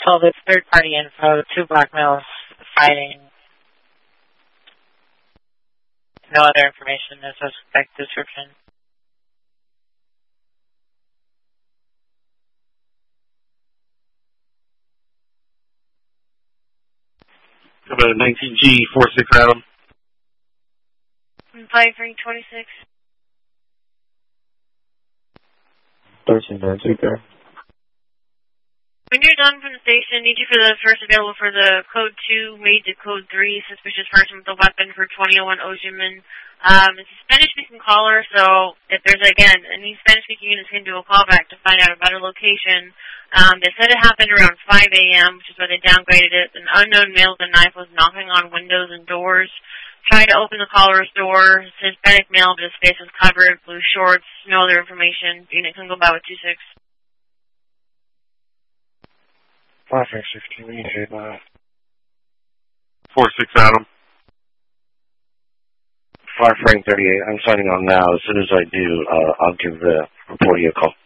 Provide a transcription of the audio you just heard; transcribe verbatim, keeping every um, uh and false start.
So this third-party info, two black males fighting. No other information, no suspect description. About nineteen G, four six Adam. five three twenty-six. thirteen nine two there. When you're done from the station, need you for the first available for the code two, made to code three, suspicious person with a weapon for twenty oh one Oceanman. Um, it's a Spanish-speaking caller, so if there's, again, any Spanish-speaking units can do a callback to find out a better location. Um, they said it happened around five a.m., which is why they downgraded it. An unknown male with a knife was knocking on windows and doors, trying to open the caller's door. It's a Hispanic male, but his face was covered, blue shorts, no other information. Unit can go by with two six. five three sixteen, we need to uh, four six Adam. five frame thirty-eight, I'm signing on now. As soon as I do, uh, I'll give the reporter a call.